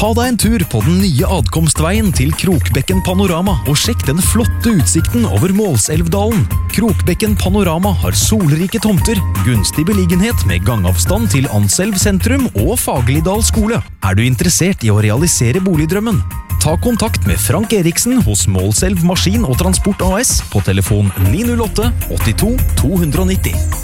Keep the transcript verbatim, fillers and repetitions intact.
Ta deg en tur på den nye adkomstveien til Krokbekken Panorama og sjekk den flotte utsikten over Målselvdalen. Krokbekken Panorama har solrike tomter, gunstig beliggenhet med gangavstand til Anselv sentrum og Fagerlidal skole. Er du interessert i å realisere boligdrømmen? Ta kontakt med Frank Eriksen hos Målselv Maskin og Transport A S på telefon ni null åtte åttito to nitti.